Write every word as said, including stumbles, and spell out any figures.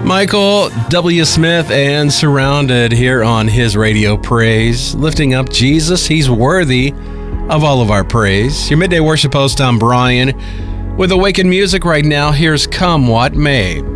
Michael W. Smith and Surrounded here on his radio praise, lifting up Jesus. He's worthy of all of our praise. Your midday worship host, I'm Brian. With Awakened Music right now, here's Come What May.